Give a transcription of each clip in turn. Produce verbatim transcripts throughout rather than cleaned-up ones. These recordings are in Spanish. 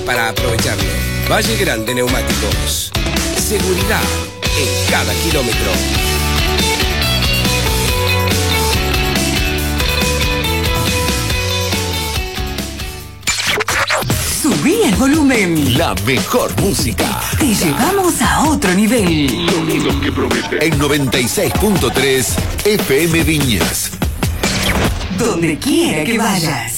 para aprovecharlo. Valle Grande Neumáticos. Seguridad en cada kilómetro. Subí el volumen. La mejor música. Te llevamos a otro nivel. Sonidos que prometen. En noventa y seis punto tres F M Viñas. Donde quiera que vayas.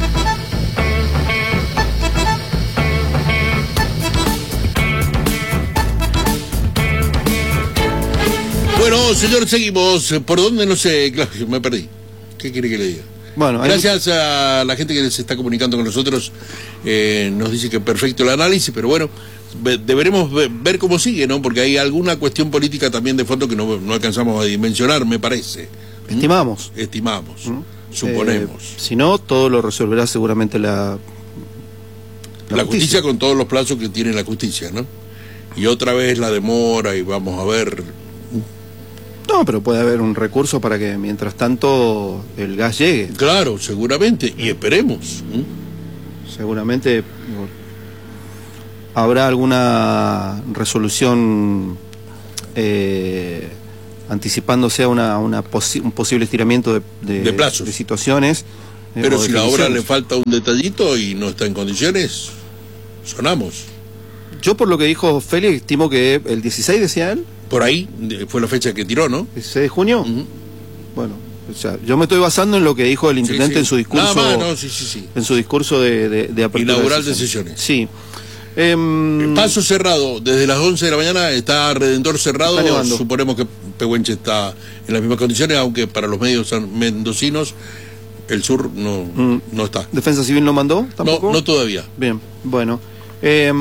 Bueno, señor, seguimos. ¿Por dónde? No sé, claro, me perdí. ¿Qué quiere que le diga? Bueno, gracias hay... a la gente que se está comunicando con nosotros. Eh, nos dice que perfecto el análisis, pero bueno, deberemos ver cómo sigue, ¿no? Porque hay alguna cuestión política también de fondo que no, no alcanzamos a dimensionar, me parece. Estimamos. ¿Mm? Estimamos, ¿Mm? suponemos. Eh, si no, todo lo resolverá seguramente la... La, la justicia. justicia con todos los plazos que tiene la justicia, ¿no? Y otra vez la demora y vamos a ver... No, pero puede haber un recurso para que mientras tanto el gas llegue. Claro, seguramente, y esperemos. ¿Mm? Seguramente habrá alguna resolución eh, anticipándose a una, una posi un posible estiramiento de, de, de plazos, de situaciones. Eh, pero si la obra le falta un detallito y no está en condiciones, sonamos. Yo por lo que dijo Félix, estimo que el dieciséis, decía él. Por ahí fue la fecha que tiró, ¿no? ¿dieciséis de junio? Uh-huh. Bueno, o sea, yo me estoy basando en lo que dijo el intendente sí, sí. en su discurso. Nada más, no, sí, sí, sí. En su discurso de, de, de apertura. Inaugural de sesiones. Sí. Eh, Paso cerrado, desde las once de la mañana está Redentor cerrado. Suponemos que Pehuenche está en las mismas condiciones, aunque para los medios mendocinos el sur no, mm. no está. ¿Defensa Civil no mandó tampoco? No, no todavía. Bien, bueno. Eh,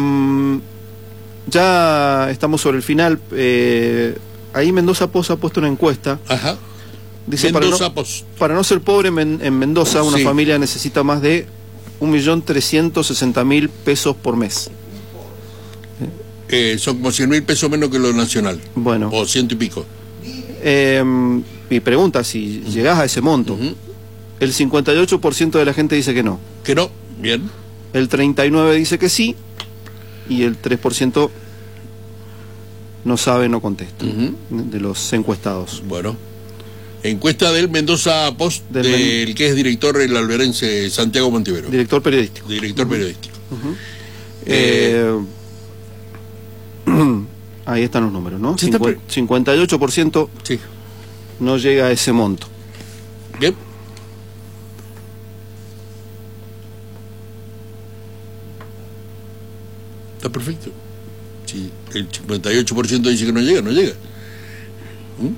Ya estamos sobre el final. Eh, ahí Mendoza Post ha puesto una encuesta. Ajá. Dice, Mendoza para no, Post. Para no ser pobre en, en Mendoza, una sí. familia necesita más de un millón trescientos sesenta mil pesos por mes. Eh, son como cien mil pesos menos que lo nacional. Bueno. O ciento y pico. Eh, mi pregunta, si uh-huh. llegás a ese monto, uh-huh. el cincuenta y ocho por ciento de la gente dice que no. Que no, bien. El treinta y nueve por ciento dice que sí. Y el tres por ciento no sabe, no contesta, uh-huh. de los encuestados. Bueno, encuesta del Mendoza Post, del, del Men... que es director, el alberense Santiago Montivero. Director periodístico. Director uh-huh. periodístico. Uh-huh. eh... Eh... Ahí están los números, ¿no? Sí, Cincu... cincuenta y ocho por ciento sí. no llega a ese monto. Bien. Está perfecto. Si el cincuenta y ocho por ciento dice que no llega, no llega. ¿Mm?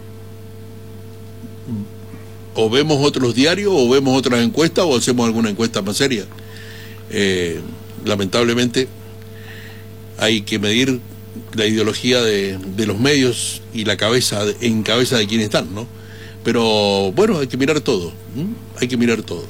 O vemos otros diarios, o vemos otras encuestas, o hacemos alguna encuesta más seria. Eh, lamentablemente hay que medir la ideología de, de los medios y la cabeza de, en cabeza de quienes están, ¿no? Pero bueno, hay que mirar todo. ¿Mm? Hay que mirar todo.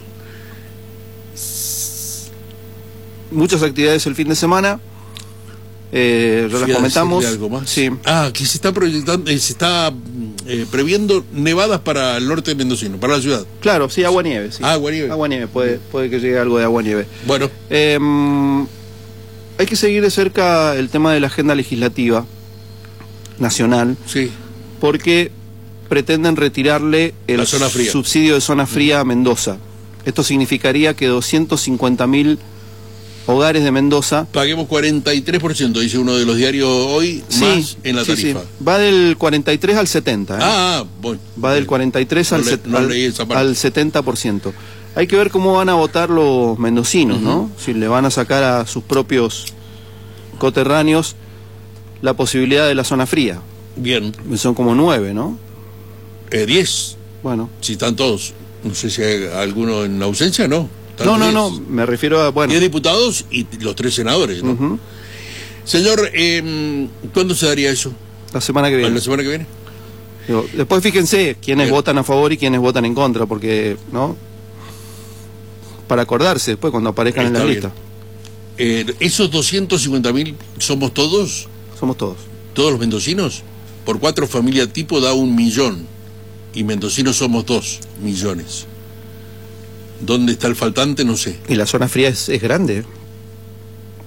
Muchas actividades el fin de semana, eh, ya las comentamos. Algo más. Sí. Ah, que se está proyectando, eh, se está eh, previendo nevadas para el norte de mendocino, para la ciudad. Claro, sí, agua nieve. Sí. Agua nieve. Agua nieve, puede, puede que llegue algo de agua nieve. Bueno. Eh, hay que seguir de cerca el tema de la agenda legislativa nacional. Sí. Porque pretenden retirarle el subsidio de zona fría a Mendoza. Esto significaría que doscientos cincuenta mil hogares de Mendoza paguemos cuarenta y tres por ciento, dice uno de los diarios hoy, sí, más en la tarifa. Sí, sí. Va del cuarenta y tres al setenta. ¿eh? Ah, bueno. Va del cuarenta y tres no al, le, no al, al setenta por ciento. Hay que ver cómo van a votar los mendocinos, uh-huh. ¿no? Si le van a sacar a sus propios coterráneos la posibilidad de la zona fría. Bien. Son como nueve, ¿no? Eh, diez. Bueno. Si están todos. No sé si hay alguno en ausencia, ¿no? No, no, no, me refiero a... bueno, diez diputados y los tres senadores, ¿no? Uh-huh. Señor, eh, ¿cuándo se daría eso? La semana que viene. ¿La semana que viene? Digo, después fíjense quiénes Bien. votan a favor y quiénes votan en contra, porque, ¿no? Para acordarse después cuando aparezcan Está en la bien. lista. Eh, ¿Esos doscientos cincuenta mil somos todos? Somos todos. ¿Todos los mendocinos? Por cuatro familia tipo da un millón. Y mendocinos somos dos millones. ¿Dónde está el faltante? No sé. Y la zona fría es, es grande.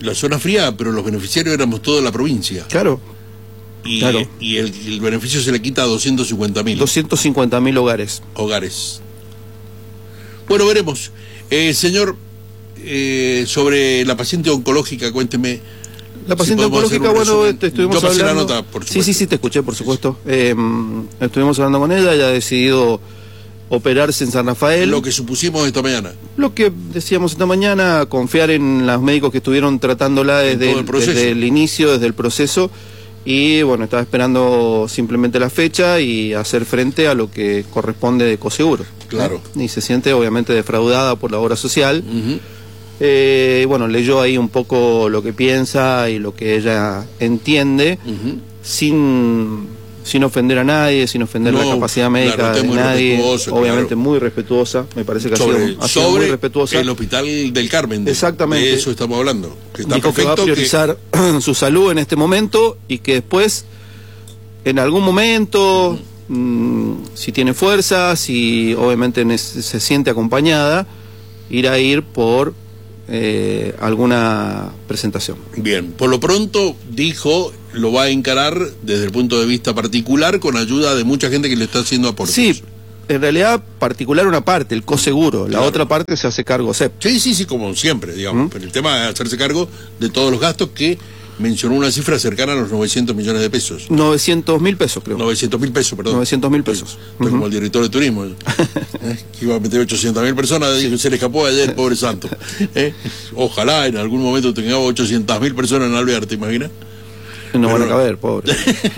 la zona fría, pero los beneficiarios éramos toda la provincia. Claro. Y, claro. y el, el beneficio se le quita a doscientos cincuenta mil. doscientos cincuenta mil hogares. Hogares. Bueno, veremos. Eh, señor, eh, sobre la paciente oncológica, cuénteme. La paciente si oncológica, bueno, este, estuvimos Yo pasé hablando... la nota, por supuesto. Sí, sí, sí, te escuché, por supuesto. Eh, estuvimos hablando con ella, ella ha decidido operarse en San Rafael. Lo que supusimos esta mañana. Lo que decíamos esta mañana, confiar en los médicos que estuvieron tratándola desde, el, el desde el inicio, desde el proceso, y bueno, estaba esperando simplemente la fecha y hacer frente a lo que corresponde de Coseguro. Claro. ¿eh? Y se siente obviamente defraudada por la obra social. Uh-huh. Eh, bueno, leyó ahí un poco lo que piensa y lo que ella entiende, uh-huh. sin, sin ofender a nadie, sin ofender no, la capacidad médica claro, de nadie, obviamente claro. muy respetuosa, me parece que sobre, ha sido, ha sido sobre muy respetuosa. El Hospital del Carmen, de, exactamente. De eso estamos hablando. Que está Dijo que va a priorizar que... su salud en este momento y que después, en algún momento, uh-huh. mmm, si tiene fuerza, si obviamente se siente acompañada, irá a ir por Eh, alguna presentación. Bien, por lo pronto dijo, lo va a encarar desde el punto de vista particular con ayuda de mucha gente que le está haciendo aportes. Sí, en realidad particular una parte, el coseguro, la claro. otra parte se hace cargo C E P. Sí, sí, sí, como siempre, digamos, ¿Mm? Pero el tema es hacerse cargo de todos los gastos que mencionó una cifra cercana a los novecientos millones de pesos. novecientos mil pesos, creo. novecientos mil pesos, perdón. novecientos mil pesos. Estoy uh-huh. como el director de turismo. ¿eh? Que iba a meter ochocientas mil personas, sí. Se le escapó ayer, pobre santo. ¿Eh? Ojalá en algún momento tengamos ochocientas mil personas en Alvear, ¿te imaginas? No Pero, van a caber, pobre.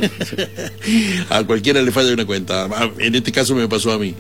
A cualquiera le falla una cuenta. En este caso me pasó a mí.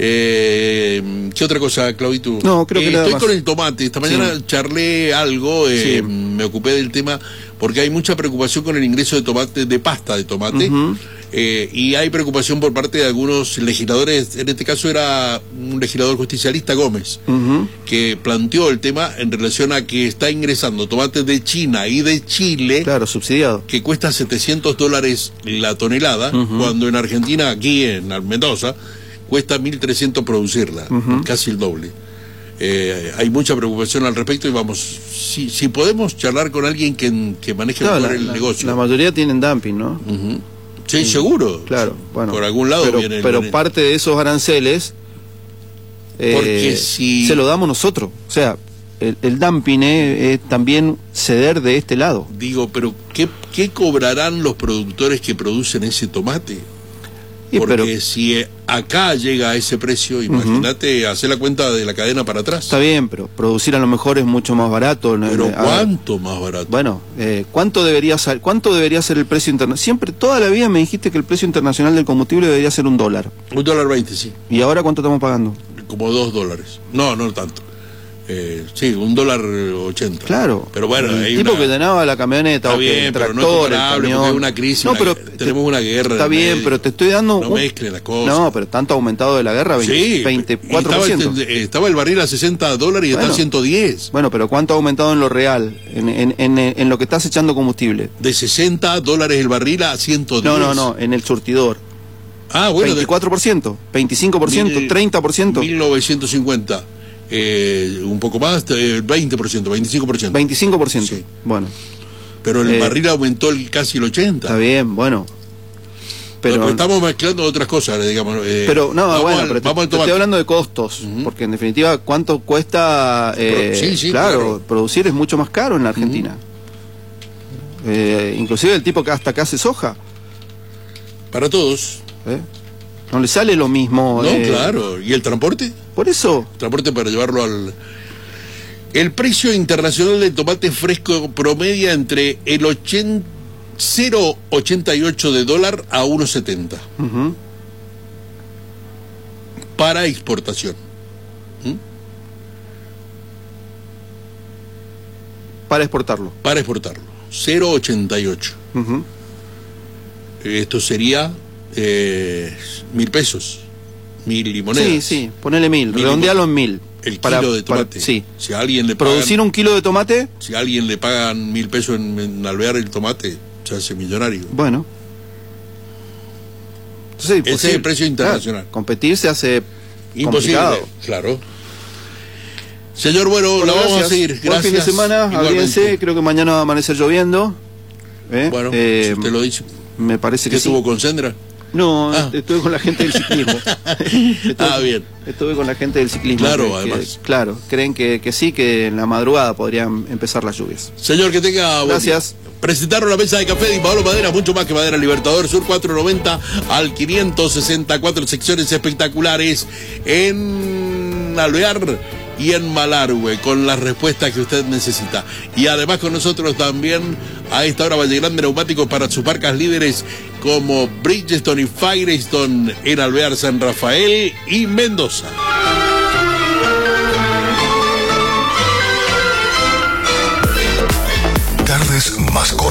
Eh, ¿Qué otra cosa, Claudito? No, creo que eh, nada Estoy más. con el tomate. Esta mañana sí. charlé algo, eh, sí. me ocupé del tema, porque hay mucha preocupación con el ingreso de tomate, de pasta de tomate. Uh-huh. Eh, y hay preocupación por parte de algunos legisladores. En este caso era un legislador justicialista, Gómez, uh-huh. que planteó el tema en relación a que está ingresando tomate de China y de Chile, claro, subsidiado, que cuesta setecientos dólares la tonelada, uh-huh. cuando en Argentina, aquí en Mendoza, cuesta mil trescientos producirla, uh-huh. casi el doble. Eh, hay mucha preocupación al respecto y vamos, si, si podemos charlar con alguien que, que maneje claro, mejor la, el la, negocio. La mayoría tienen dumping, ¿no? Uh-huh. Sí, seguro. Claro, bueno. Por algún lado pero, viene el Pero viene. parte de esos aranceles Porque eh, si... se lo damos nosotros. O sea, el, el dumping es, es también ceder de este lado. Digo, pero ¿qué, qué cobrarán los productores que producen ese tomate? Y Porque pero, si acá llega a ese precio, imagínate, uh-huh. hacer la cuenta de la cadena para atrás. Está bien, pero producir a lo mejor es mucho más barato. Pero eh, ¿cuánto más barato? Bueno, eh, ¿cuánto debería ser, cuánto debería ser el precio internacional? Siempre, toda la vida me dijiste que el precio internacional del combustible debería ser un dólar. Un dólar veinte, sí. ¿Y ahora cuánto estamos pagando? Como dos dólares. No, no tanto. Eh, sí, un dólar ochenta. Claro. Pero bueno, el hay tipo una... que llenaba la camioneta, está o que bien, el tractor, pero no es comparable, el camión. porque hay una crisis, no, una... pero tenemos una guerra. Está bien, medio. pero te estoy dando. No un... mezcle las cosas. No, pero tanto ha aumentado de la guerra, veinte, sí, veinticuatro por ciento. Estaba, estaba el barril a sesenta dólares y bueno, está a ciento diez. Bueno, pero ¿cuánto ha aumentado en lo real? En, en, en, en lo que estás echando combustible. De sesenta dólares el barril a ciento diez. No, no, no, en el surtidor. Ah, bueno. veinticuatro por ciento, veinticinco por ciento, mil, treinta por ciento. mil novecientos cincuenta. Eh, un poco más, eh, veinte por ciento, veinticinco por ciento. veinticinco por ciento, sí. Bueno. Pero el eh, barril aumentó el, casi el ochenta. Está bien, bueno. Pero, no, pero estamos mezclando otras cosas, digamos. Eh, pero no, bueno, al, pero te, te estoy hablando de costos, uh-huh. porque en definitiva, ¿cuánto cuesta? Eh, sí, sí, claro, claro, producir es mucho más caro en la Argentina. Uh-huh. eh, inclusive el tipo que hasta acá hace soja. Para todos. ¿Eh? No le sale lo mismo. No, eh... claro. ¿Y el transporte? Por eso. Transporte para llevarlo al... El precio internacional del tomate fresco promedia entre el ochenta, cero coma ochenta y ocho de dólar a uno coma setenta. Uh-huh. Para exportación. ¿Mm? Para exportarlo. Para exportarlo. cero coma ochenta y ocho. Uh-huh. Esto sería... Eh, mil pesos, mil y monedas. Sí, sí, ponele mil, mil redondealo en mil. El para, kilo de tomate. Para, sí. Si a alguien le pagan, producir un kilo de tomate. Si a alguien le pagan mil pesos en, en alvear el tomate, se hace millonario. Bueno. Entonces, ese es el precio internacional. Claro, competir se hace imposible, complicado. Claro. Señor, bueno, Bueno, la vamos gracias. a seguir. Buen Gracias. fin de semana, Igualmente. abríense, creo que mañana va a amanecer lloviendo. ¿eh? Bueno, Eh, si usted lo dice. Me parece ¿Qué que sí. estuvo con Sendra? No, Ah. estuve con la gente del ciclismo. Estuve- Ah, bien. Estuve con la gente del ciclismo. Claro, que- que- además. claro, creen que, que sí, que en la madrugada podrían empezar las lluvias. Señor, que tenga buen Gracias. día. Presentaron la mesa de café de Pablo Madera, mucho más que Madera Libertador Sur, cuatrocientos noventa al quinientos sesenta y cuatro, secciones espectaculares en Alvear y en Malargüe, con las respuestas que usted necesita. Y además con nosotros también a esta hora Valle Grande Neumáticos para sus marcas líderes como Bridgestone y Firestone en Alvear, San Rafael y Mendoza. Tardes más cortas.